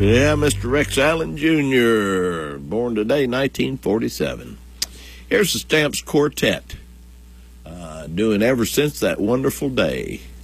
Yeah, Mr. Rex Allen Jr., born today, 1947. Here's the Stamps Quartet, doing Ever Since That Wonderful Day.